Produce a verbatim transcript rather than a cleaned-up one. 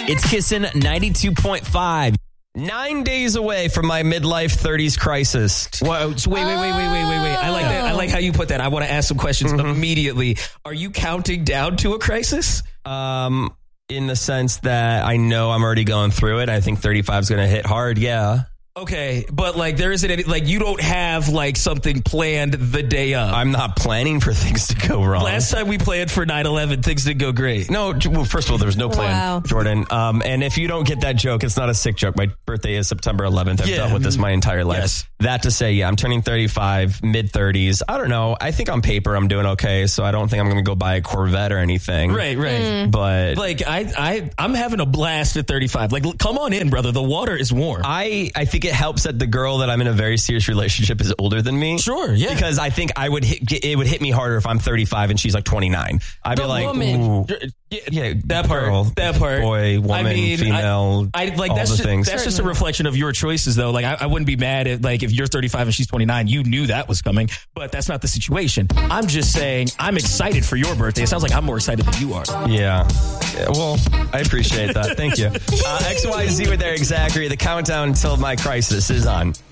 It's Kissin' ninety-two point five. Nine days away from my midlife thirties crisis. Whoa, so wait, wait, wait, wait, wait, wait, wait. I like that. I like how you put that. I want to ask some questions mm-hmm. immediately. Are you counting down to a crisis? Um, in the sense that I know I'm already going through it. I think thirty-five is going to hit hard. Yeah. Okay, but like there isn't any, like you don't have like something planned the day of. I'm not planning for things to go wrong. Last time we planned for nine eleven, things didn't go great. No, well, first of all, there was no plan, Wow. Jordan. Um, and if you don't get that joke, it's not a sick joke. My birthday is September eleventh. I've Yeah. dealt with this my entire life. Yes. That to say, yeah, I'm turning thirty-five, mid thirties. I don't know. I think on paper I'm doing okay, so I don't think I'm going to go buy a Corvette or anything. Right, right. Mm. But Like I, I, I'm having a blast at thirty-five. Like, come on in, brother. The water is warm. I, I think it helps that the girl that I'm in a very serious relationship is older than me. Sure, yeah. Because I think I would hit, it would hit me harder if I'm thirty-five and she's like twenty-nine. I'd The be like, woman. ooh, Yeah, yeah, that part, girl, that part, boy, woman, I mean, female, I, I like all that's the just, things. that's just a reflection of your choices, though. Like I, I wouldn't be mad at like if you're thirty-five and she's twenty-nine, you knew that was coming, but that's not the situation. I'm just saying I'm excited for your birthday. It sounds like I'm more excited than you are. Yeah. Yeah, well, I appreciate that. Thank you. Uh, X Y Z with Eric Zachary. The countdown until my crisis is on.